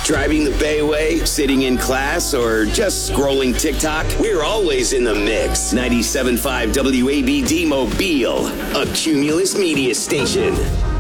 Driving the Bayway, sitting in class, or just scrolling TikTok? We're always in the mix. 97.5 WABD Mobile, a Cumulus media station.